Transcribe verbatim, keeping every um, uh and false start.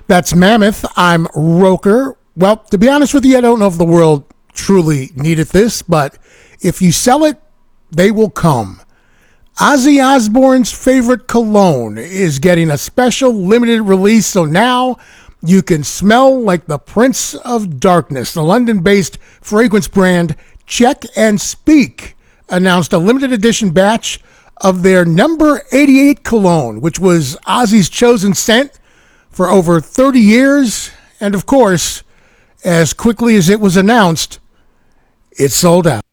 That's Mammoth. I'm Roker. Well, to be honest with you, I don't know if the world truly needed this, but if you sell it, they will come. Ozzy Osbourne's favorite cologne is getting a special limited release, so now you can smell like the Prince of Darkness. The London-based fragrance brand Check and Speak announced a limited edition batch of their number eighty-eight cologne, which was Ozzy's chosen scent for over thirty years. And of course, as quickly as it was announced, it sold out.